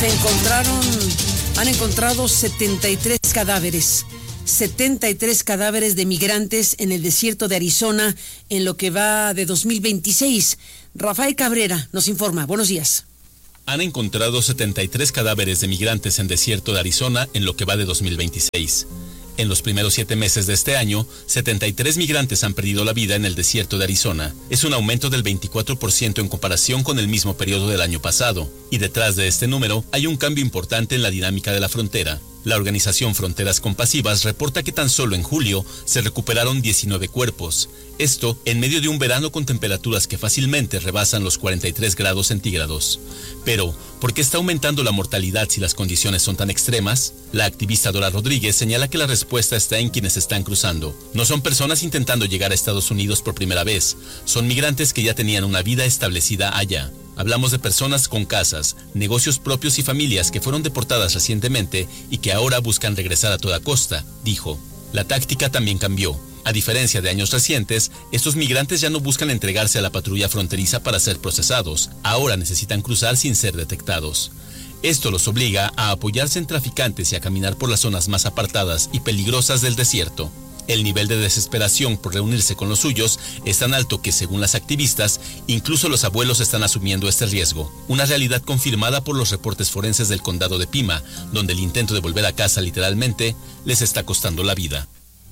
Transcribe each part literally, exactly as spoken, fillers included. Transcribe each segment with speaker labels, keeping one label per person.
Speaker 1: Encontraron, han encontrado setenta y tres cadáveres, setenta y tres cadáveres de migrantes en el desierto de Arizona en lo que va de dos mil veintiséis. Rafael Cabrera nos informa. Buenos días.
Speaker 2: Han encontrado setenta y tres cadáveres de migrantes en desierto de Arizona en lo que va de dos mil veintiséis. En los primeros siete meses de este año, setenta y tres migrantes han perdido la vida en el desierto de Arizona. Es un aumento del veinticuatro por ciento en comparación con el mismo periodo del año pasado. Y detrás de este número hay un cambio importante en la dinámica de la frontera. La organización Fronteras Compasivas reporta que tan solo en julio se recuperaron diecinueve cuerpos. Esto en medio de un verano con temperaturas que fácilmente rebasan los cuarenta y tres grados centígrados. Pero, ¿por qué está aumentando la mortalidad si las condiciones son tan extremas? La activista Dora Rodríguez señala que la respuesta está en quienes están cruzando. No son personas intentando llegar a Estados Unidos por primera vez, son migrantes que ya tenían una vida establecida allá. Hablamos de personas con casas, negocios propios y familias que fueron deportadas recientemente y que ahora buscan regresar a toda costa, dijo. La táctica también cambió. A diferencia de años recientes, estos migrantes ya no buscan entregarse a la patrulla fronteriza para ser procesados. Ahora necesitan cruzar sin ser detectados. Esto los obliga a apoyarse en traficantes y a caminar por las zonas más apartadas y peligrosas del desierto. El nivel de desesperación por reunirse con los suyos es tan alto que, según las activistas, incluso los abuelos están asumiendo este riesgo. Una realidad confirmada por los reportes forenses del condado de Pima, donde el intento de volver a casa literalmente les está costando la vida.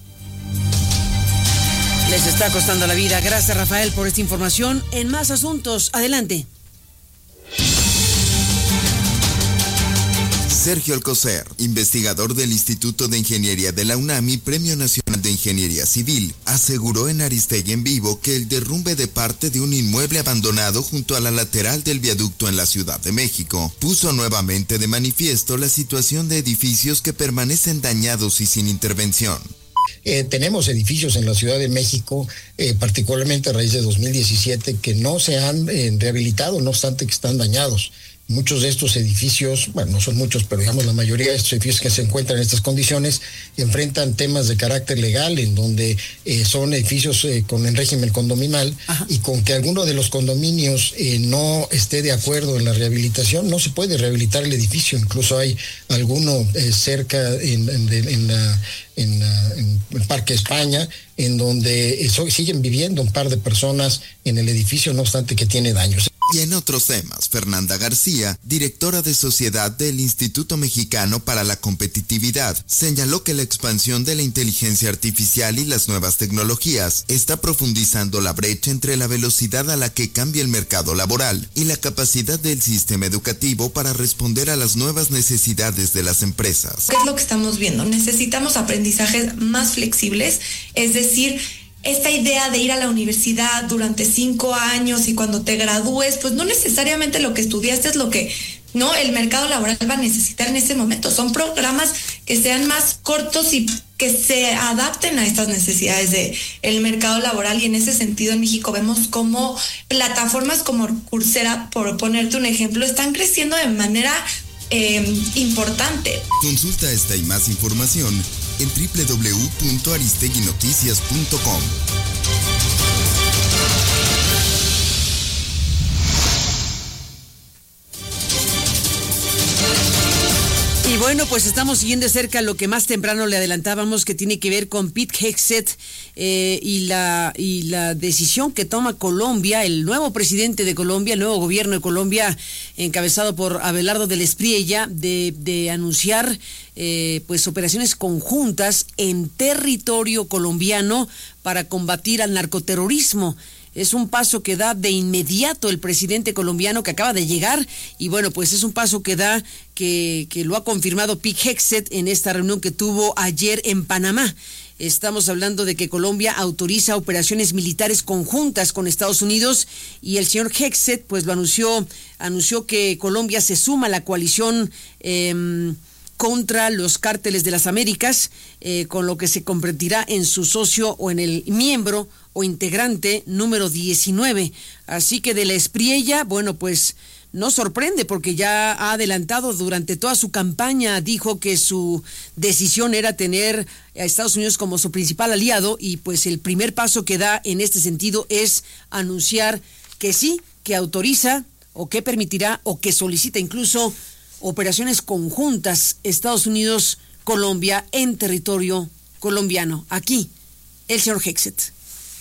Speaker 1: Les está costando la vida. Gracias, Rafael, por esta información. En más asuntos, adelante.
Speaker 3: Sergio Alcocer, investigador del Instituto de Ingeniería de la UNAM y Premio Nacional de Ingeniería Civil, aseguró en Aristegui en Vivo que el derrumbe de parte de un inmueble abandonado junto a la lateral del viaducto en la Ciudad de México puso nuevamente de manifiesto la situación de edificios que permanecen dañados y sin intervención.
Speaker 4: Eh, tenemos edificios en la Ciudad de México, eh, particularmente a raíz de dos mil diecisiete, que no se han eh, rehabilitado, no obstante que están dañados. Muchos de estos edificios, bueno, no son muchos, pero digamos la mayoría de estos edificios que se encuentran en estas condiciones enfrentan temas de carácter legal, en donde eh, son edificios eh, con el régimen condominal. Ajá. Y con que alguno de los condominios eh, no esté de acuerdo en la rehabilitación, no se puede rehabilitar el edificio. Incluso hay alguno eh, cerca en, en, en, la, en, la, en el Parque España, en donde eh, so, siguen viviendo un par de personas en el edificio, no obstante que tiene daños.
Speaker 3: Y en otros temas, Fernanda García, directora de Sociedad del Instituto Mexicano para la Competitividad, señaló que la expansión de la inteligencia artificial y las nuevas tecnologías está profundizando la brecha entre la velocidad a la que cambia el mercado laboral y la capacidad del sistema educativo para responder a las nuevas necesidades de las empresas.
Speaker 5: ¿Qué es lo que estamos viendo? Necesitamos aprendizajes más flexibles, es decir, esta idea de ir a la universidad durante cinco años y cuando te gradúes, pues no necesariamente lo que estudiaste es lo que no el mercado laboral va a necesitar en ese momento. Son programas que sean más cortos y que se adapten a estas necesidades de el mercado laboral, y en ese sentido en México vemos cómo plataformas como Coursera, por ponerte un ejemplo, están creciendo de manera eh, importante.
Speaker 3: Consulta esta y más información en doble u doble u doble u punto aristegui noticias punto com.
Speaker 1: Y bueno, pues estamos siguiendo de cerca lo que más temprano le adelantábamos, que tiene que ver con Pete Hegseth eh, y la y la decisión que toma Colombia, el nuevo presidente de Colombia, el nuevo gobierno de Colombia, encabezado por Abelardo del Espriella, de, de anunciar eh, pues operaciones conjuntas en territorio colombiano para combatir al narcoterrorismo. Es un paso que da de inmediato el presidente colombiano que acaba de llegar, y bueno, pues es un paso que da, que, que lo ha confirmado Pete Hegseth en esta reunión que tuvo ayer en Panamá. Estamos hablando de que Colombia autoriza operaciones militares conjuntas con Estados Unidos, y el señor Hegseth pues lo anunció, anunció que Colombia se suma a la coalición eh, contra los cárteles de las Américas, eh, con lo que se convertirá en su socio o en el miembro o integrante número diecinueve. Así que de la Espriella, bueno, pues no sorprende, porque ya ha adelantado durante toda su campaña, dijo que su decisión era tener a Estados Unidos como su principal aliado, y pues el primer paso que da en este sentido es anunciar que sí, que autoriza o que permitirá o que solicita incluso operaciones conjuntas Estados Unidos-Colombia en territorio colombiano. Aquí, el señor Hegseth.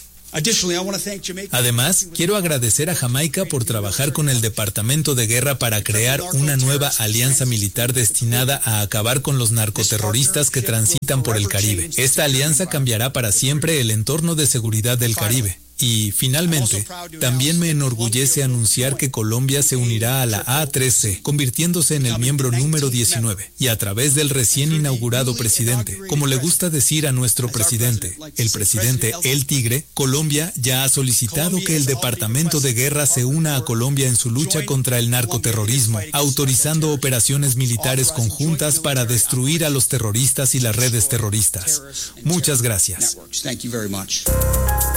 Speaker 6: Además, quiero agradecer a Jamaica por trabajar con el Departamento de Guerra para crear una nueva alianza militar destinada a acabar con los narcoterroristas que transitan por el Caribe. Esta alianza cambiará para siempre el entorno de seguridad del Caribe. Y, finalmente, también me enorgullece anunciar que Colombia se unirá a la A tres C, convirtiéndose en el miembro número diecinueve, y a través del recién inaugurado presidente. Como le gusta decir a nuestro presidente, el presidente El Tigre, Colombia ya ha solicitado que el Departamento de Guerra se una a Colombia en su lucha contra el narcoterrorismo, autorizando operaciones militares conjuntas para destruir a los terroristas y las redes terroristas. Muchas gracias.